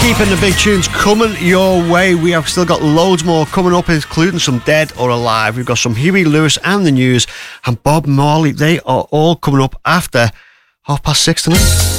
Keeping the big tunes coming your way. We have still got loads more coming up, including some Dead or Alive. We've got some Huey Lewis and the News and Bob Marley. They are all coming up after 6:30 tonight.